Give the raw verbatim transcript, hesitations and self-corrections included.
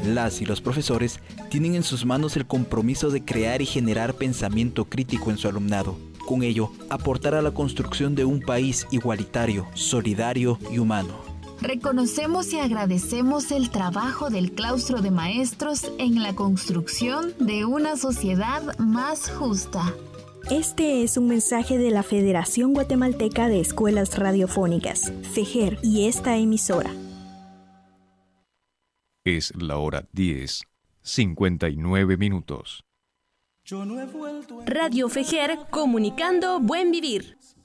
las y los profesores tienen en sus manos el compromiso de crear y generar pensamiento crítico en su alumnado. Con ello, aportar a la construcción de un país igualitario, solidario y humano. Reconocemos y agradecemos el trabajo del claustro de maestros en la construcción de una sociedad más justa. Este es un mensaje de la Federación Guatemalteca de Escuelas Radiofónicas, FEGER, y esta emisora. Es la hora diez, cincuenta y nueve minutos. Radio FEGER, comunicando buen vivir.